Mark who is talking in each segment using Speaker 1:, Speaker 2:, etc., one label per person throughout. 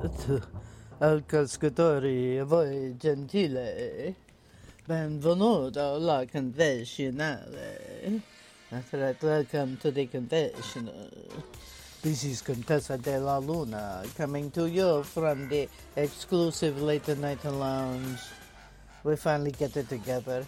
Speaker 1: Ascoltatori, voi gentile, benvenuto alla confessionale. Welcome to the confessional. This is Contessa de la Luna coming to you from the exclusive Late Night Lounge. We finally get it together.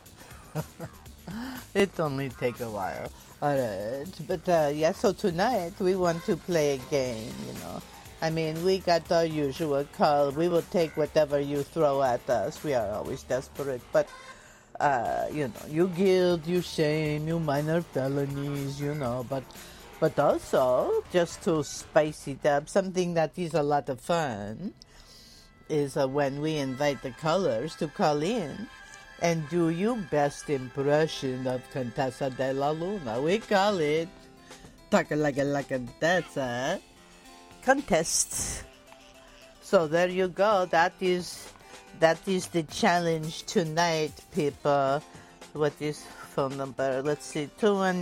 Speaker 1: It only take a while. Alright, but so tonight we want to play a game, I mean, we got our usual call. We will take whatever you throw at us. We are always desperate, but you guilt, you shame, you minor felonies, but also, just to spice it up, something that is a lot of fun is when we invite the callers to call in and do your best impression of Contessa de la Luna. We call it Talking Like a Contessa Contest. So there you go. That is the challenge tonight, people. What is phone number? Let's see,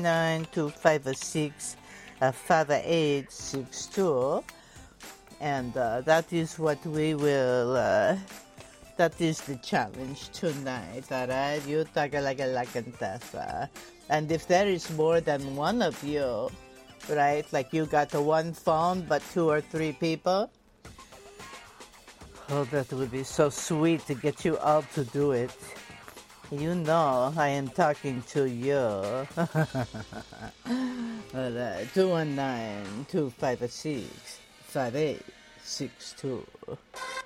Speaker 1: 219-256-5862. And that is what we will, that is the challenge tonight, alright? You talk like a Contessa. And if there is more than one of you, right, like you got one phone but 2 or 3 people, oh, that would be so sweet to get you all to do it. You know I am talking to you. Alright, 219-256-5862.